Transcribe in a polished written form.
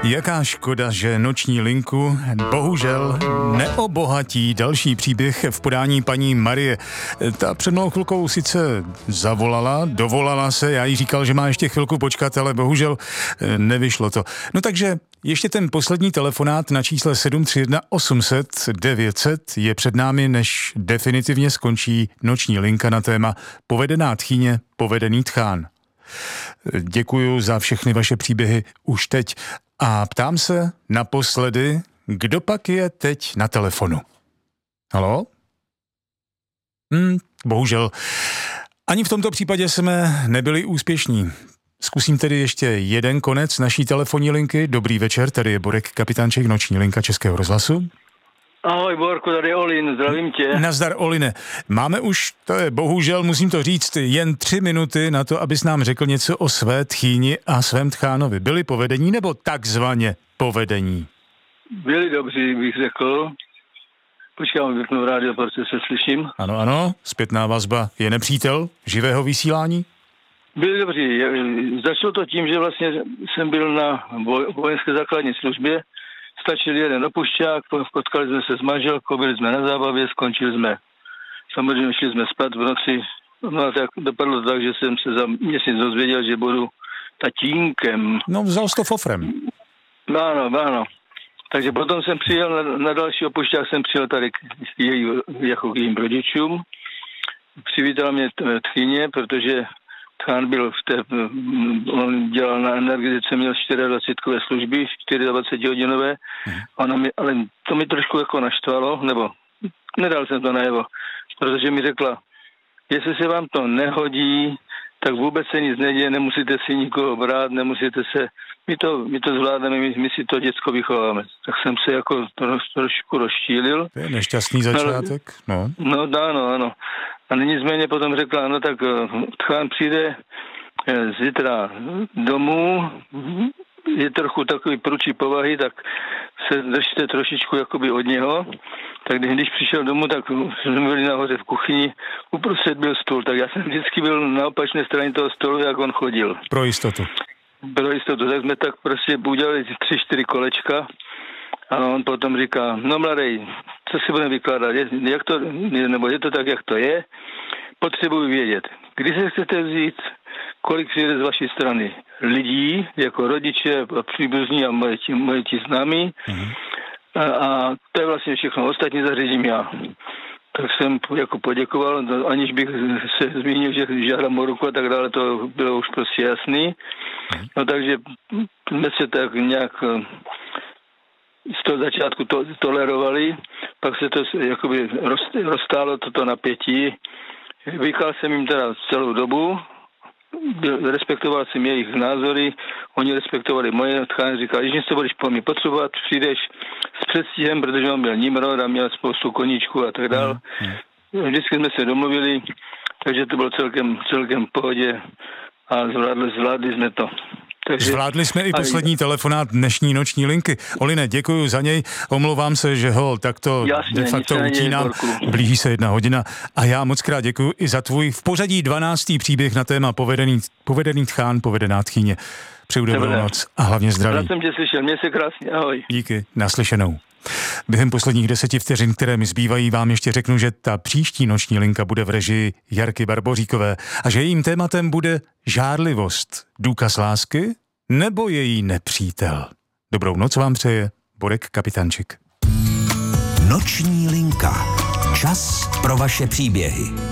Jaká škoda, že noční linku bohužel neobohatí další příběh v podání paní Marie. Ta před malou chvilkou sice zavolala, dovolala se, já jí říkal, že má ještě chvilku počkat, ale bohužel nevyšlo to. No takže ještě ten poslední telefonát na čísle 731 800 900 je před námi, než definitivně skončí noční linka na téma povedená tchýně, povedený tchán. Děkuju za všechny vaše příběhy už teď a ptám se naposledy, kdo pak je teď na telefonu. Haló? Bohužel. Ani v tomto případě jsme nebyli úspěšní. Zkusím tedy ještě jeden konec naší telefonní linky. Dobrý večer, tady je Borek Kapitánček, noční linka Českého rozhlasu. Ahoj Borku, tady je Olin, zdravím tě. Nazdar Oline. Máme už, to je bohužel, musím to říct, jen 3 minuty na to, abys nám řekl něco o své tchýni a svém tchánovi. Byli povedení nebo takzvaně povedení? Byli dobří, bych řekl. Počkám, vypnu rádio, protože se slyším. Ano, zpětná vazba je nepřítel živého vysílání? Byli dobří. Začalo to tím, že vlastně jsem byl na vojenské základní službě. Stačil jeden opušťák, potkali jsme se s manželkou, byli jsme na zábavě, skončili jsme. Samozřejmě šli jsme spát v noci. No a tak dopadlo tak, že jsem se za měsíc dozvěděl, že budu tatínkem. No, vzal jsi to fofrem. Ano. Takže potom jsem přijel na další opušťák, jsem přijel tady jako k jejím rodičům. Přivítala mě tchyně, protože tchán byl on dělal na energetice, měl 24 služby, 24-hodinové, ale to mi trošku jako naštvalo, nebo nedal jsem to najevo, protože mi řekla, jestli se vám to nehodí, tak vůbec se nic neděje, nemusíte si nikoho brát, nemusíte se, my to zvládneme, my si to děcko vychováme. Tak jsem se jako trošku rozčílil. To je nešťastný začátek, no. No, ano. A nicméně potom řekla, no tak tchán přijde zítra domů, je trochu takový pručí povahy, tak se držte trošičku jakoby od něho. Tak když přišel domů, tak jsme byli nahoře v kuchyni, uprostřed byl stůl, tak já jsem vždycky byl na opačné straně toho stolu, jak on chodil. Pro jistotu, tak jsme tak prostě udělali 3-4 kolečka a on potom říká, no mladej, co si budeme vykládat, je to tak, jak to je, potřebuji vědět, kdy se chcete vzít, kolik přijde z vaší strany lidí, jako rodiče, příbuzní a moji známí, a to je vlastně všechno, ostatní zařídím já. Tak jsem jako poděkoval, aniž bych se zmínil, že žádám o ruku a tak dále, to bylo už prostě jasný. No takže jsme se tak nějak z toho začátku tolerovali, pak se to jakoby roztálo toto napětí. Vykal jsem jim teda celou dobu, respektoval jsem jejich názory, oni respektovali moje, tchán říkal, když něco budeš po mě potřebovat, přijdeš s předstihem, protože on byl Nimrod a měl spoustu koníčků a tak dále. Vždycky jsme se domluvili, takže to bylo celkem v pohodě a zvládli jsme to. Zvládli jsme i poslední telefonát dnešní noční linky. Oline, děkuju za něj, omlouvám se, že tak to de facto utínám, blíží se 1 hodina a já moc krát děkuju i za tvůj v pořadí 12. příběh na téma povedený tchán, povedená tchýně. Přeju dobrou noc a hlavně zdraví. Já jsem tě slyšel, měj se krásně, ahoj. Díky, naslyšenou. Během posledních 10 vteřin, které mi zbývají, vám ještě řeknu, že ta příští noční linka bude v režii Jarky Barboříkové a že jejím tématem bude žárlivost, důkaz lásky nebo její nepřítel. Dobrou noc vám přeje Borek Kapitánček. Noční linka. Čas pro vaše příběhy.